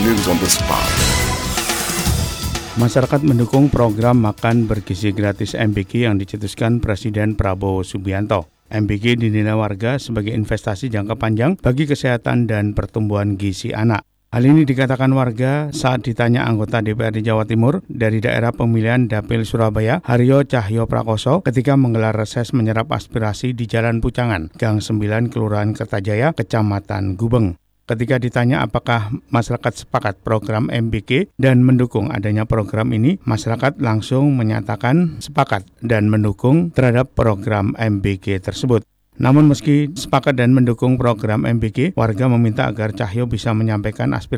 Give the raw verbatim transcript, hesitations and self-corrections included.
News on the spot. Masyarakat mendukung program makan bergizi gratis M B G yang dicetuskan Presiden Prabowo Subianto. M B G dinilai warga sebagai investasi jangka panjang bagi kesehatan dan pertumbuhan gizi anak. Hal ini dikatakan warga saat ditanya anggota D P R D Jawa Timur dari daerah pemilihan Dapil Surabaya, Haryo Cahyo Prakoso, ketika menggelar reses menyerap aspirasi di Jalan Pucangan, Gang sembilan, Kelurahan Kertajaya, Kecamatan Gubeng. Ketika ditanya apakah masyarakat sepakat program M B G dan mendukung adanya program ini, masyarakat langsung menyatakan sepakat dan mendukung terhadap program M B G tersebut. Namun meski sepakat dan mendukung program M B G, warga meminta agar Cahyo bisa menyampaikan aspirasi